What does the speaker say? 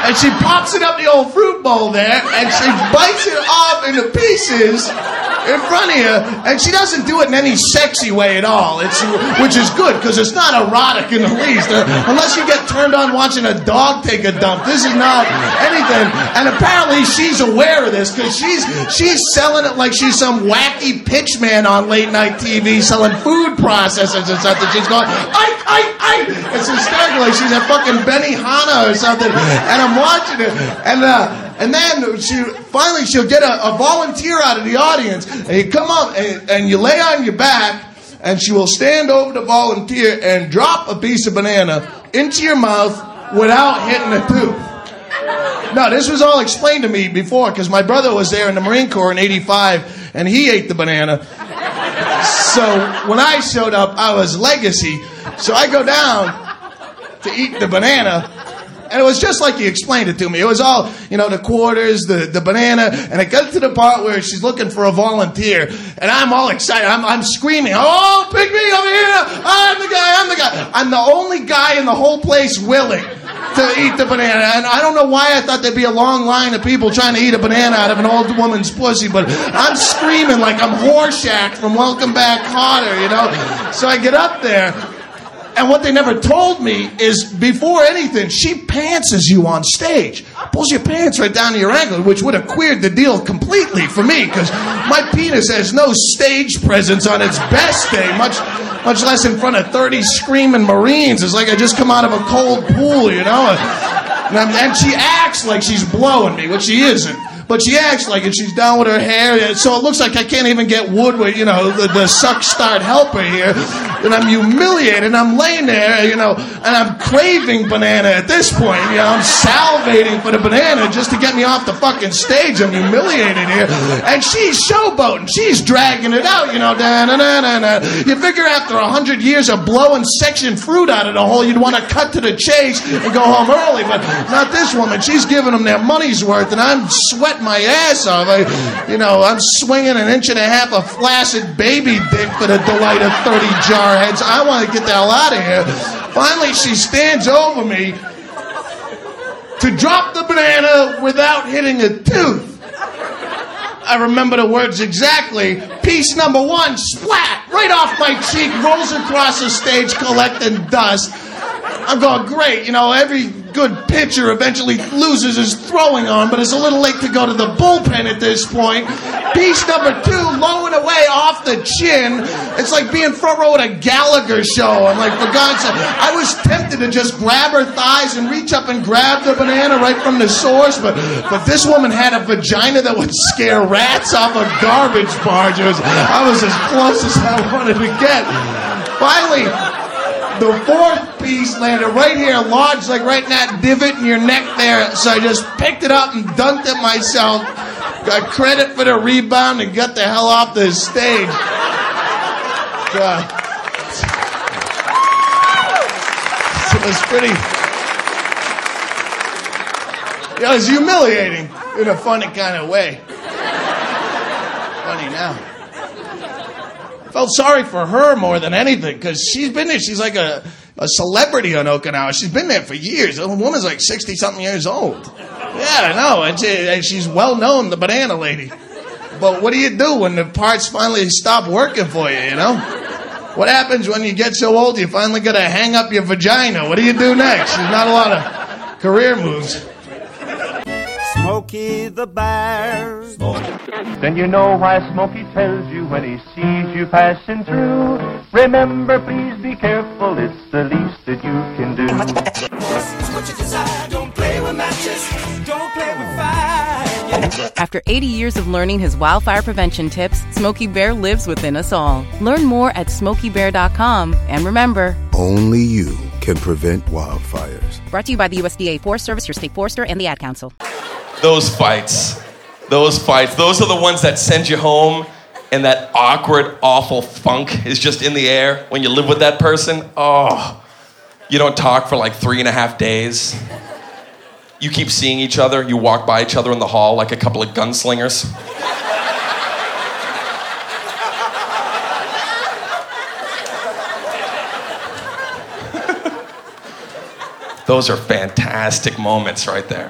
And she pops it up the old fruit bowl there, and she bites it off into pieces in front of you, and she doesn't do it in any sexy way at all, which is good, because it's not erotic in the least. Unless you get turned on watching a dog take a dump, this is not anything. And apparently she's aware of this, because she's selling it like she's some wacky pitchman on late night TV selling food processors and something. She's going, I. It's hysterical, like she's at fucking Benihana or something, and I'm watching it, and then she'll get a volunteer out of the audience, and you come up and you lay on your back, and she will stand over the volunteer and drop a piece of banana into your mouth without hitting a tooth. No, this was all explained to me before, because my brother was there in the Marine Corps in '85, and he ate the banana. So when I showed up, I was legacy. So I go down to eat the banana, and it was just like he explained it to me. It was all, the quarters, the banana, and it got to the part where she's looking for a volunteer, and I'm all excited. I'm screaming, oh, pick me over here. I'm the guy. I'm the only guy in the whole place willing to eat the banana. And I don't know why I thought there'd be a long line of people trying to eat a banana out of an old woman's pussy, but I'm screaming like I'm Horshack from Welcome Back Kotter, So I get up there, and what they never told me is, before anything, she pantses you on stage. Pulls your pants right down to your ankle, which would have queered the deal completely for me, because my penis has no stage presence on its best day, much less in front of 30 screaming Marines. It's like I just come out of a cold pool, And she acts like she's blowing me, which she isn't. But she acts like it. She's down with her hair, so it looks like I can't even get wood with, the suck start helper here. And I'm humiliated, and I'm laying there, and I'm craving banana at this point. I'm salivating for the banana just to get me off the fucking stage. I'm humiliated here. And she's showboating. She's dragging it out, da-na-na-na-na. You figure after 100 years of blowing section fruit out of the hole, you'd want to cut to the chase and go home early. But not this woman. She's giving them their money's worth, and I'm sweating my ass off. I'm swinging an 1.5 inches of flaccid baby dick for the delight of 30 jarheads. I want to get the hell out of here. Finally, she stands over me to drop the banana without hitting a tooth. I remember the words exactly. Piece number 1, splat, right off my cheek, rolls across the stage collecting dust. I'm going, great, every good pitcher eventually loses his throwing arm, but it's a little late to go to the bullpen at this point. Piece number 2, low and away off the chin. It's like being front row at a Gallagher show. I'm like, for God's sake. I was tempted to just grab her thighs and reach up and grab the banana right from the source, but this woman had a vagina that would scare rats off a garbage barge. I was as close as I wanted to get. Finally, the 4th piece landed right here, lodged like right in that divot in your neck there. So I just picked it up and dunked it myself. Got credit for the rebound and got the hell off the stage. It was pretty. It was humiliating in a funny kind of way. Funny now. Felt sorry for her more than anything, because she's been there. She's like a celebrity on Okinawa. She's been there for years. The woman's like 60-something years old. Yeah, I know. And she's well known, the banana lady. But what do you do when the parts finally stop working for you, What happens when you get so old you finally got to hang up your vagina? What do you do next? There's not a lot of career moves. Smokey the Bear. Then you know why Smokey tells you when he sees you passing through. Remember, please be careful, it's the least that you can do. What you desire, don't play with matches, don't play with fire. After 80 years of learning his wildfire prevention tips, Smokey Bear lives within us all. Learn more at SmokeyBear.com. And remember, only you can prevent wildfires. Brought to you by the USDA Forest Service, your state forester, and the Ad Council. Those fights, those are the ones that send you home, and that awkward, awful funk is just in the air when you live with that person. Oh, you don't talk for like 3.5 days. You keep seeing each other. You walk by each other in the hall like a couple of gunslingers. Those are fantastic moments right there.